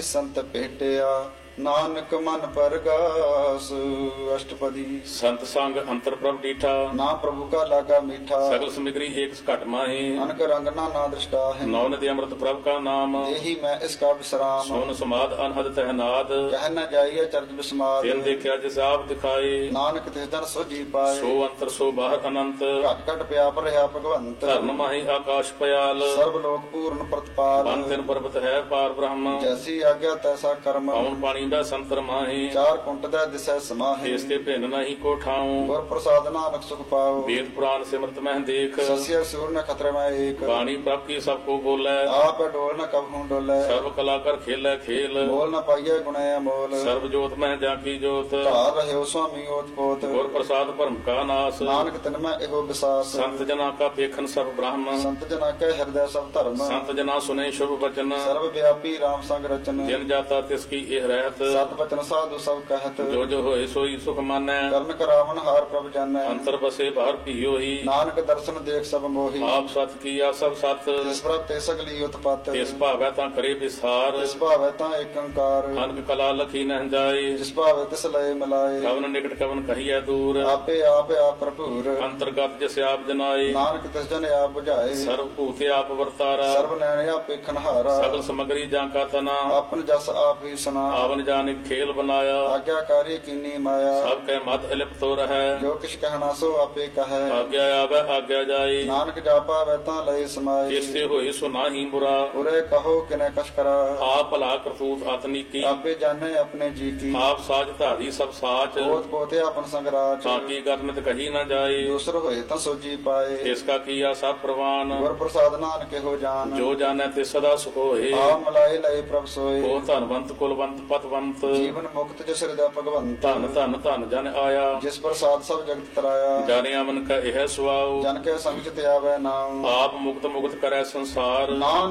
ਸੰਤ ਭੇਟਿਆ ਨਾਨਕ ਮਨ ਪਰਗਾਸ। ਅਸ਼ਟਪਦੀ। ਸੰਤ ਸੰਗ ਅੰਤਰ ਪ੍ਰਭ ਡੀਠਾ, ਨਾ ਪ੍ਰਭੂ ਕਾ ਲਾਗਾ ਮੀਠਾ। ਸਗਲ ਸਮਿਗਰੀ ਏਕ ਘਟ ਮਾਹੀ, ਅਨਕ ਰੰਗ ਨਾ ਦ੍ਰਿਸ਼ਟਾ ਹੈ। ਨੌ ਨਦੀ ਅੰਮ੍ਰਿਤ ਪ੍ਰਭ ਕਾ ਨਾਮ, ਇਹੀ ਮੈਂ ਇਸ ਕਾ ਵਿਸਰਾਮ। ਸੋਨ ਸਮਾਦ ਅਨਹਦ ਤਹਿਨਾਦ, ਕਹਿ ਨ ਜਾਈਏ ਚਰਜ ਬਿਸਮਾਦ। ਤਿਨ ਦੇਖਿਆ ਜਿਸ ਆਪ ਦਿਖਾਏ, ਨਾਨਕ ਤਿਸ ਜਨ ਸੋਜੀ ਪਾਏ। ਸੋ ਅੰਤਰ ਸੋ ਬਾਹਰ ਅਨੰਤ, ਘਟ ਘਟ ਪਿਆ ਪਰ ਰਿਹਾ ਭਗਵੰਤ। ਧਰਨ ਮਾਹੀ ਆਕਾਸ਼ ਪਯਾਲ, ਸਰਬ ਲੋਕ ਪੂਰਨ ਪ੍ਰਤਪਾਲ। ਬਨ ਤਿਨ ਪਰਬਤ ਹੈ ਪਾਰ ਬ੍ਰਹਮ, ਜੈਸੀ ਆਗਿਆ ਤੈਸਾ ਕਰਮ। ਪਵਨ ਪਾਣੀ ਦਾ ਸੰਤਰ ਮਾਹੀ, ਚਾਰ ਕੁੰਟ ਦਾ ਦਿਸੈ ਸਮਾਹੀ। ਇਸ ਤੇ ਭਿੰਨ ਨਹੀਂ ਕੋ ਠਾਉ, ਗੁਰ ਪ੍ਰਸਾਦ ਨਾਨਕ ਸੁਖ ਪਾਓ। ਵੇਦ ਪੁਰਾਨ ਸਿਮਰਤ ਮਹਿ ਦੇਖ, ਸਸਿਆ ਸੂਰ ਨ ਖਤਰੇ ਮੈਂ ਏਕ। ਬਾਣੀ ਪ੍ਰਭ ਕੀ ਸਭ ਕੋ ਬੋਲੇ, ਆਪ ਡੋਲ ਨ ਕਬਹੂ ਡੋਲੇ। ਸਰਬ ਕਲਾ ਕਰ ਖੇਲੇ ਖੇਲ, ਬੋਲ ਨ ਪਾਈਏ ਗੁਣੇ ਅਮੋਲ। ਸਰਬ ਜੋਤ ਮਹਿ ਜਾ ਕੀ ਜੋਤ, ਧਾਰ ਰਹਿਓ ਸੁਆਮੀ ਓਤ ਪੋਤ। ਗੁਰ ਪ੍ਰਸਾਦ ਭਰਮ ਕਾ ਨਾਸ, ਨਾਨਕ ਤਿਨ ਮੈਂ ਇਹੋ ਵਿਸਾਸ। ਸੰਤ ਜਨਾ ਕਾ ਪੇਖਨ ਸਭ ਬ੍ਰਹਮ, ਸੰਤ ਜਨਾ ਕੈ ਹਿਰਦੈ ਸਭ ਧਰਮ। ਸੰਤ ਜਨਾ ਸੁਨੇ ਸ਼ੁਭ ਬਚਨ, ਸਰਬ ਵਿਆਪੀ ਰਾਮ ਸੰਗ ਰਚਨ। ਜਿਨ ਜਾਤਾ ਤਿਸ ਕੀ ਇਹ ਰਹਿਤ, ਸਤ ਬਚਨ ਸਾਧੂ ਸਭ ਕਹਿਤ। ਜੋ ਜੋ ਹੋਏ ਸੋਈ ਸੁਖ ਮਾਨੈ, ਕਰਨ ਕਰਾਵਨ ਹਾਰ ਪ੍ਰਭ ਜਾਣੈ। ਅੰਤਰ ਬਸੇ ਬਾਹਰ ਭੀਓ ਹੀ, ਨਾਨਕ ਦਰਸ਼ਨ ਦੇਖ ਸਭ ਮੋਹੀ। ਆਪ ਸਤ ਕੀਆ ਸਭ ਸਤ, ਜਿਸ ਪ੍ਰਭ ਤੇ ਸਗਲੀ ਉਤਪਤ। ਤਿਸ ਭਾਵੈ ਤਾਂ ਕਰੇ ਵਿਸਾਰ, ਜਿਸ ਭਾਵੈ ਤਾਂ ਏਕ ਓੰਕਾਰ। ਅਨਕ ਕਲਾ ਲਖੀ ਨਹਿ ਜਾਏ, ਜਿਸ ਭਾਵੈ ਤਿਸ ਲਏ ਮਿਲਾਏ। ਕਵਨ ਨਿਕਟ ਕਵਨ ਕਹੀਐ ਦੂਰ, ਆਪੇ ਆਪ ਭਰਪੂਰ। ਅੰਤਰਗਤ ਜਿਸ ਆਪ ਜਨਾਏ, ਨਾਨਕ ਤਿਸ ਜਨ ਆਪ ਬੁਝਾਏ। ਸਰਬ ਭੂਤੇ ਆਪ ਵਰਤਾਰਾ, ਸਰਬ ਨੈਣ ਆਪੇ ਖਨਹਾਰਾ। ਸਗਲ ਸਮਗਰੀ ਜਾਂ ਕਾ ਤਨਾ, ਆਪਨ ਜਸ ਆਪ ਹੀ ਸੁਨਾ। ਆਵਨ ਜਾਨਿਕ ਖੇਲ ਬਨਾਇਆ, ਆਗਿਆਕਾਰੀ ਕੀਨੀ ਮਾਇਆ। ਸਭ ਕੈ ਮਦ ਅਲਿਪਤ ਰਹੈ, ਜੋ ਕਿਛ ਕਹਿਣਾ ਸੋ ਆਪੇ ਕਹੈ। ਆਗਿਆ ਆਵੈ ਆਗਿਆ ਜਾਏ, ਨਾਨਕ ਜਾਪਾ ਵੈ ਤਾਂ ਲਈ ਸਮਾਏ। ਜਿਸ ਤੇ ਹੋਏ ਸੋ ਨਾਹੀ ਬੁਰਾ, ਉਰੇ ਕਹੋ ਕਿਨੈ ਕਛ ਕਰਾ। ਆਪ ਭਲਾ ਕਰਤੂਤ ਅਤਨੀਕੀ, ਆਪੇ ਜਾਣੇ ਆਪਣੇ ਜੀ ਕੀ। ਆਪ ਸਾਜ ਧਾਰੀ ਸਭ ਸਾਚ, ਪੋਤ ਪੋਤੇ ਆਪਨ ਸੰਗਰਾਚ। ਤਾਂ ਕੀ ਕਰਨਿਤ ਕਹੀ ਨਾ ਜਾਏ, ਦੂਸਰ ਹੋਏ ਤਾਂ ਸੋਜੀ ਪਾਏ। ਇਸ ਕਾ ਕੀਆ ਸਭ ਪ੍ਰਵਾਨ, ਗੁਰ ਪ੍ਰਸਾਦ ਨਾਨਕ ਇਹੋ ਜਾਨ। ਜੋ ਜਾਣੈ ਤੇ ਸਦਾ ਸੁਖ ਹੋਏ, ਆ ਮਲਾਏ ਲਏ ਪ੍ਰਭ ਸੋਏ। ਉਹ ਧਨਵੰਤ ਕੁਲਵੰਤ ਪਤਵੰਤ, ਜੀਵਨ ਮੁਕਤ ਜਿਸ ਹਿਰਦੈ ਭਗਵੰਤ। ਧਨ ਧਨ ਧਨ ਜਨ ਆਇਆ, ਜਿਸ ਪ੍ਰਸਾਦ ਸਭ ਜਗਤ ਤਰਾਇਆ। ਜਾਣਿਆ ਮਨ ਕਾ ਇਹ ਸੁਆਉ, ਜਨ ਕੇ ਸੰਗ ਚ ਧਿਆਵੈ ਨਾਮ। ਆਪ ਮੁਕਤ ਮੁਕਤ ਕਰੈ ਸੰਸਾਰ, ਨਾਮ